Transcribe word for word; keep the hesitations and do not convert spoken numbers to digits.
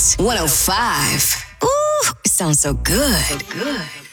one oh five. Ooh, it sounds so good. So good.